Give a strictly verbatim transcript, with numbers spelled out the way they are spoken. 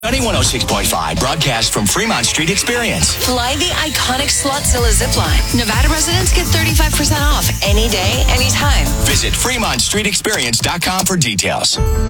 Sunny one oh six point five, broadcast from Fremont Street Experience. Fly the iconic Slotzilla zipline. Nevada residents get thirty-five percent off any day, anytime. Visit Fremont Street Experience dot com for details.